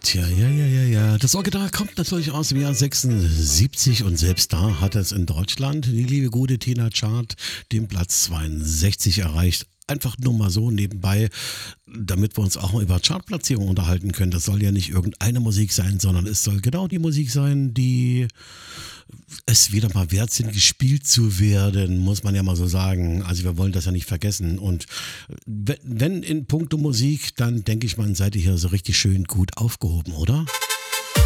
Tja, ja, ja, ja, ja. Das Original kommt natürlich aus dem Jahr 76 und selbst da hat es in Deutschland die liebe gute Tina Chart den Platz 62 erreicht. Einfach nur mal so nebenbei, damit wir uns auch mal über Chartplatzierung unterhalten können. Das soll ja nicht irgendeine Musik sein, sondern es soll genau die Musik sein, die es wieder mal wert sind, gespielt zu werden, muss man ja mal so sagen. Also wir wollen das ja nicht vergessen. Und wenn in puncto Musik, dann denke ich mal, seid ihr hier so richtig schön gut aufgehoben, oder?